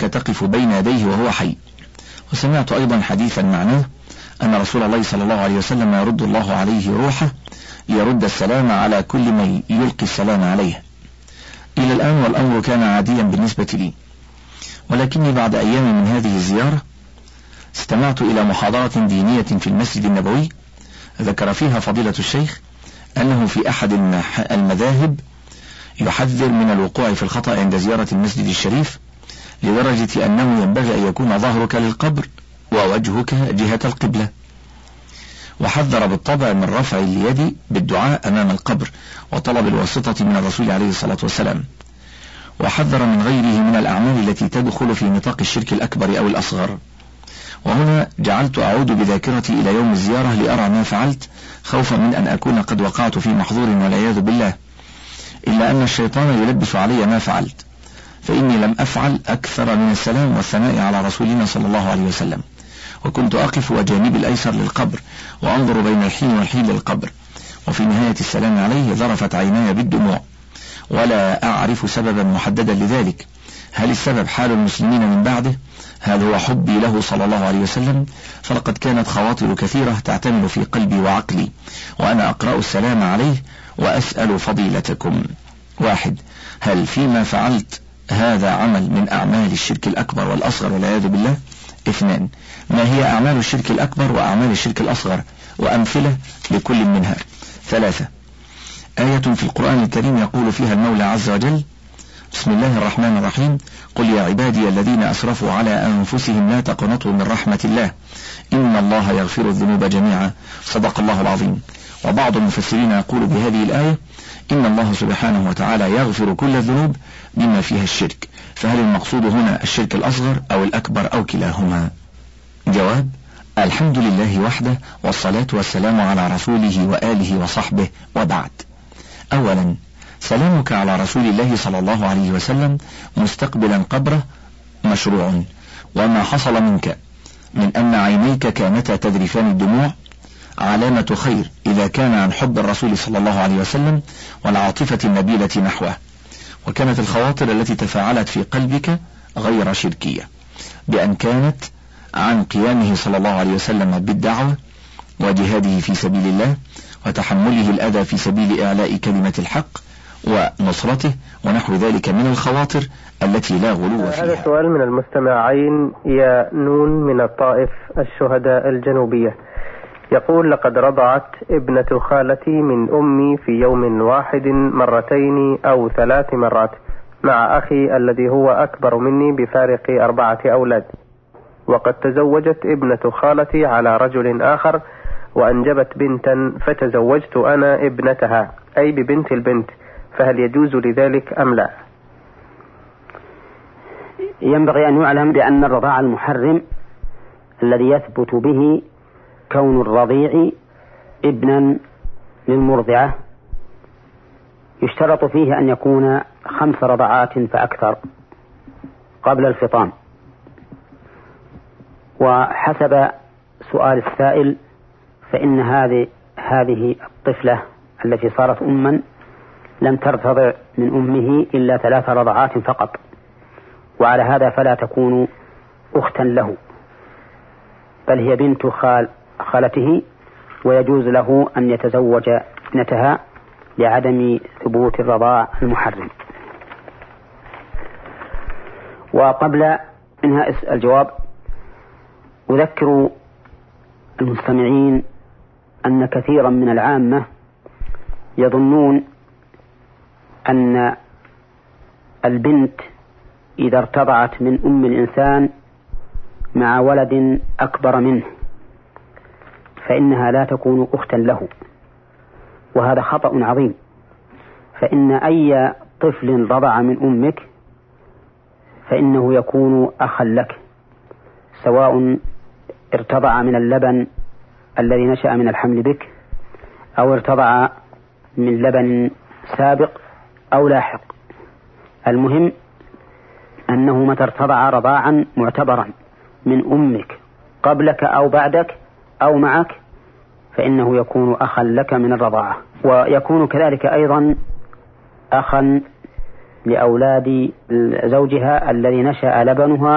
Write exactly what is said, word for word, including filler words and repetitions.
تقف بين يديه وهو حي. وسمعت أيضا حديثا معناه أن رسول الله صلى الله عليه وسلم يرد الله عليه روحه ليرد السلام على كل من يلقي السلام عليه. إلى الآن والأمر كان عاديا بالنسبة لي، ولكني بعد أيام من هذه الزيارة استمعت إلى محاضرة دينية في المسجد النبوي ذكر فيها فضيلة الشيخ أنه في أحد المذاهب يحذر من الوقوع في الخطأ عند زيارة المسجد الشريف، لدرجة أنه ينبغي أن يكون ظهرك للقبر ووجهك جهة القبلة، وحذر بالطبع من رفع اليد بالدعاء أمام القبر وطلب الواسطة من الرسول عليه الصلاة والسلام، وحذر من غيره من الأعمال التي تدخل في نطاق الشرك الأكبر أو الأصغر. وهنا جعلت أعود بذاكرتي إلى يوم الزيارة لأرى ما فعلت، خوفا من أن أكون قد وقعت في محظور والعياذ بالله، إلا أن الشيطان يلبس علي ما فعلت، فإني لم أفعل أكثر من السلام والثناء على رسولنا صلى الله عليه وسلم، وكنت أقف وجانبي الأيسر للقبر وأنظر بين الحين والحين للقبر، وفي نهاية السلام عليه ذرفت عيناي بالدموع، ولا أعرف سببا محددا لذلك. هل السبب حال المسلمين من بعده؟ هل هو حبي له صلى الله عليه وسلم؟ فلقد كانت خواطر كثيرة تعتمل في قلبي وعقلي وأنا أقرأ السلام عليه وأسأل فضيلتكم: واحد، هل فيما فعلت هذا عمل من أعمال الشرك الأكبر والأصغر والعياذ بالله؟ اثنان، ما هي أعمال الشرك الأكبر وأعمال الشرك الأصغر وأمثلة لكل منها؟ ثلاثة، آية في القرآن الكريم يقول فيها المولى عز وجل: بسم الله الرحمن الرحيم، قل يا عبادي الذين أسرفوا على أنفسهم لا تقنطوا من رحمة الله إن الله يغفر الذنوب جميعا، صدق الله العظيم. وبعض المفسرين يقول بهذه الآية إن الله سبحانه وتعالى يغفر كل الذنوب بما فيها الشرك، فهل المقصود هنا الشرك الأصغر أو الأكبر أو كلاهما؟ جواب: الحمد لله وحده، والصلاة والسلام على رسوله وآله وصحبه، وبعد. أولا، سلامك على رسول الله صلى الله عليه وسلم مستقبلا قبره مشروع، وما حصل منك من أن عينيك كانتا تذرفان الدموع علامة خير إذا كان عن حب الرسول صلى الله عليه وسلم والعاطفة النبيلة نحوه، وكانت الخواطر التي تفاعلت في قلبك غير شركية، بأن كانت عن قيامه صلى الله عليه وسلم بالدعوة وجهاده في سبيل الله وتحمله الأذى في سبيل إعلاء كلمة الحق ونصرته ونحو ذلك من الخواطر التي لا غلو فيها. هذا سؤال من المستمعين يا نون من الطائف الشهداء الجنوبية، يقول: لقد رضعت ابنة خالتي من أمي في يوم واحد مرتين أو ثلاث مرات مع أخي الذي هو أكبر مني بفارق أربعة أولاد، وقد تزوجت ابنة خالتي على رجل آخر وأنجبت بنتا، فتزوجت أنا ابنتها أي ببنت البنت، فهل يجوز لذلك أم لا؟ ينبغي أن يعلم بأن الرضاع المحرم الذي يثبت به كون الرضيع ابنا للمرضعة يشترط فيه أن يكون خمس رضعات فأكثر قبل الفطام. وحسب سؤال السائل فإن هذه هذه الطفلة التي صارت أما لم ترتضع من أمه إلا ثلاث رضعات فقط، وعلى هذا فلا تكون أختا له، بل هي بنت خال خالته، ويجوز له أن يتزوج ابنتها لعدم ثبوت الرضاع المحرم. وقبل انهاء الجواب أذكر المستمعين أن كثيرا من العامة يظنون أن البنت إذا ارتضعت من أم الإنسان مع ولد أكبر منه فإنها لا تكون أختا له، وهذا خطأ عظيم، فإن أي طفل رضع من أمك فإنه يكون أخا لك، سواء ارتضع من اللبن الذي نشأ من الحمل بك أو ارتضع من لبن سابق أو لاحق. المهم أنه متى ارتضع رضاعا معتبرا من أمك قبلك أو بعدك أو معك فإنه يكون أخا لك من الرضاعة، ويكون كذلك أيضا أخا لأولاد زوجها الذي نشأ لبنها